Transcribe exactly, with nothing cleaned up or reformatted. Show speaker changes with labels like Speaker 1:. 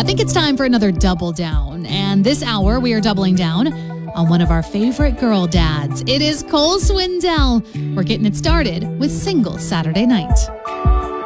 Speaker 1: I think it's time for another double down. And this hour, we are doubling down on one of our favorite girl dads. It is Cole Swindell. We're getting it started with Single Saturday Night.